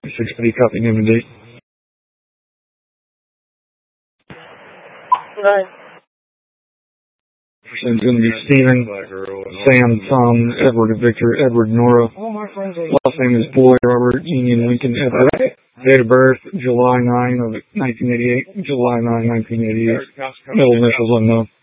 6:30, copy, name and date. Right. Person's going to be Stephen, Sam, Tom, Edward, Victor, Edward, Nora. Last name is Boyd, Robert, Union, Lincoln, Edward. Date of birth, July 9 of 1988. July 9, 1988. Middle initials unknown.